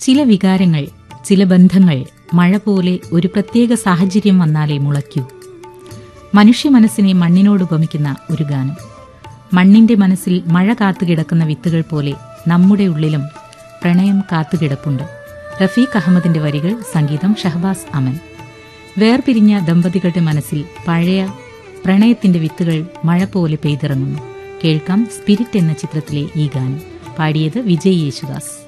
ചില വികാരങ്ങൾ, ചില ബന്ധങ്ങൾ മഴ പോലെ ഒരു പ്രത്യേക സാഹചര്യം വന്നാലേ മുളയ്ക്കൂ. മനുഷ്യ മനസ്സിനെ മണ്ണിനോട് ഉപമിക്കുന്ന ഒരു ഗാനം. മണ്ണിന്റെ മനസ്സിൽ മഴ കാത്തുകിടക്കുന്ന വിത്തുകൾ പോലെ നമ്മുടെ ഉള്ളിലും പ്രണയം കാത്തുകിടപ്പുണ്ട്. റഫീഖ് അഹമ്മദിന്റെ വരികൾ, സംഗീതം ഷഹബാസ് അമൻ. വേർപിരിഞ്ഞ ദമ്പതികളുടെ മനസ്സിൽ പഴയ പ്രണയത്തിന്റെ വിത്തുകൾ മഴ പോലെ പെയ്തിറങ്ങുന്നു. കേൾക്കാം സ്പിരിറ്റ് എന്ന ചിത്രത്തിലെ ഈ ഗാനം. പാടിയത് വിജയ് യേശുദാസ്.